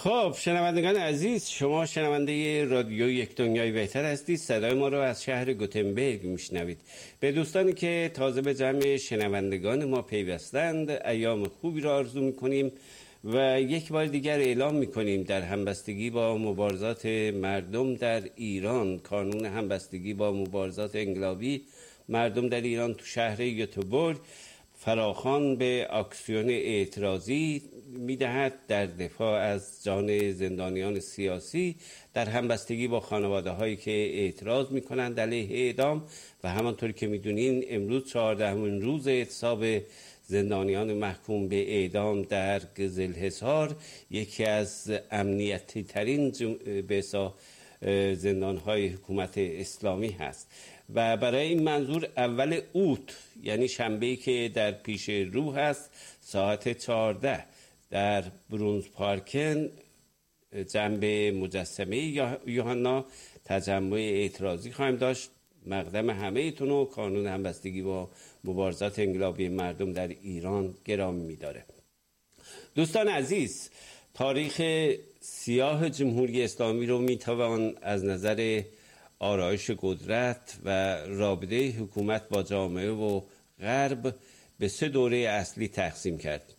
خب شنوندگان عزیز، شما شنونده رادیو یک دنیای بهتر هستید. صدای ما رو از شهر گوتنبرگ میشنوید. به دوستانی که تازه به جمع شنوندگان ما پیوستند ایام خوبی را آرزو میکنیم و یک بار دیگر اعلام میکنیم در همبستگی با مبارزات مردم در ایران، کانون همبستگی با مبارزات انقلابی مردم در ایران تو شهر گوتنبرگ فراخوان به اکسیون اعتراضی میدهد در دفاع از جان زندانیان سیاسی در همبستگی با خانواده هایی که اعتراض میکنند علیه اعدام. و همانطور که میدونین امروز 14مین روز اعتصاب زندانیان محکوم به اعدام در قزلحصار، یکی از امنیتی ترین زندان های حکومت اسلامی هست و برای این منظور اول اوت، یعنی شنبه‌ای که در پیش رو هست، ساعت 14 در برونز پارکن جنب مجسمه یوحنا تجمع اعتراضی خواهیم داشت. مقدم همه ایتون و کانون همبستگی با مبارزات انقلابی مردم در ایران گرامی می‌داره. دوستان عزیز، تاریخ سیاه جمهوری اسلامی رو میتوان از نظر آرایش قدرت و رابطه حکومت با جامعه و غرب به 3 دوره اصلی تقسیم کرد.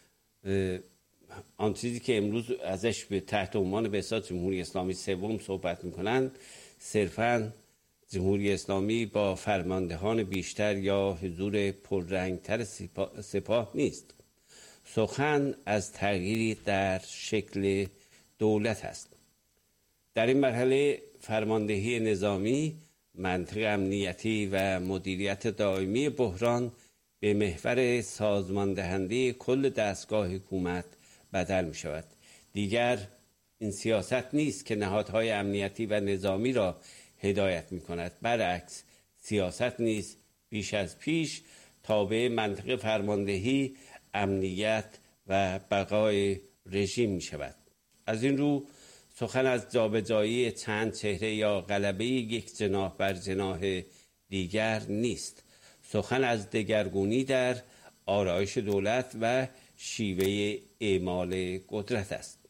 آن چیزی که امروز ازش به تحت عنوان بساط جمهوری اسلامی سوم صحبت میکنن صرفاً جمهوری اسلامی با فرماندهان بیشتر یا حضور پررنگتر سپاه نیست. سخن از تغییری در شکل دولت است. در این مرحله فرماندهی نظامی، منطق امنیتی و مدیریت دائمی بحران به محور سازماندهنده کل دستگاه حکومت بدل می شود. دیگر این سیاست نیست که نهادهای امنیتی و نظامی را هدایت می کند. برعکس، سیاست نیست بیش از پیش تابع منطق فرماندهی، امنیت و بقای رژیم می شود. از این رو سخن از جابجایی چند چهره یا غلبه یک جناح بر جناح دیگر نیست. سخن از دگرگونی در آرایش دولت و شیوه اعمال قدرت است.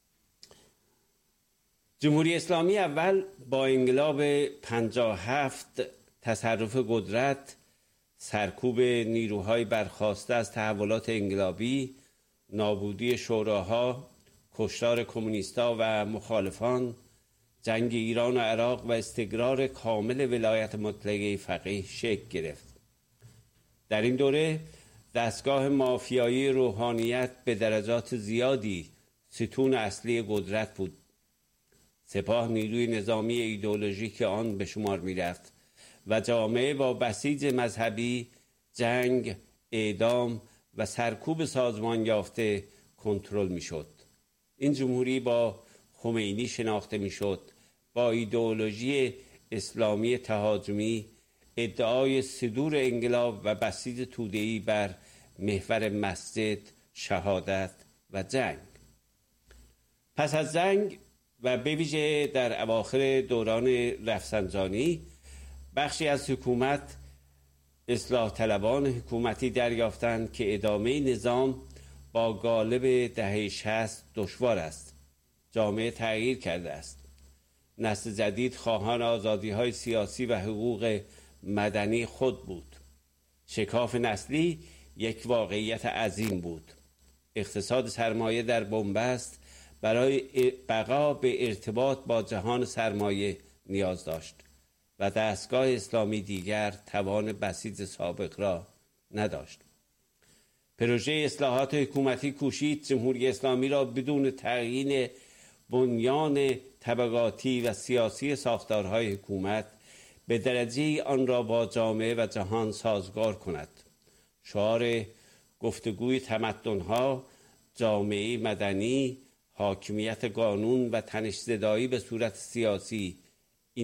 جمهوری اسلامی اول با انقلاب 57 تصرف قدرت، سرکوب نیروهای برخاسته از تحولات انقلابی، نابودی شوراها، کشتار کمونیستا و مخالفان، جنگ ایران و عراق و استقرار کامل ولایت مطلقه فقیه شکل گرفت. در این دوره دستگاه مافیایی روحانیت به درجات زیادی ستون اصلی قدرت بود. سپاه نیروی نظامی ایدئولوژیک آن به شمار می رفت و جامعه با بسیج مذهبی، جنگ، اعدام و سرکوب سازمان یافته کنترل می شد. این جمهوری با خمینی شناخته می شد، با ایدئولوژی اسلامی تهاجمی، ادعای صدور انقلاب و بسیج توده‌ای بر محور مسجد، شهادت و جنگ. پس از جنگ و به ویژه در اواخر دوران رفسنجانی، بخشی از حکومت اصلاح طلبان حکومتی دریافتند که ادامه نظام با قالب دهه 60 دشوار است. جامعه تغییر کرده است. نسل جدید خواهان آزادی‌های سیاسی و حقوق مدنی خود بود. شکاف نسلی یک واقعیت عظیم بود. اقتصاد سرمایه در بنبست برای بقا به ارتباط با جهان سرمایه نیاز داشت و دستگاه اسلامی دیگر توان بسیج سابق را نداشت. پروژه اصلاحات حکومتی کوشید جمهوری اسلامی را بدون تعیین بنیان طبقاتی و سیاسی ساختارهای حکومت به درجه آن را با جامعه و جهان سازگار کند. شعار گفتگوی تمدن‌ها، جامعه مدنی، حاکمیت قانون و تنش‌زدایی به صورت سیاسی